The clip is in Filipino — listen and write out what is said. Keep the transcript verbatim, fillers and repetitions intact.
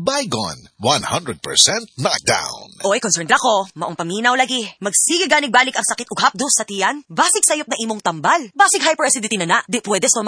Baygon, one hundred percent knockdown. Oy, concerned ako. Maong paminaw lagi. Magsige ganig balik ang sakit ug hapdos sa tiyan. Basig sayop na imong tambal. Basig hyperacidity na na. Di pwede so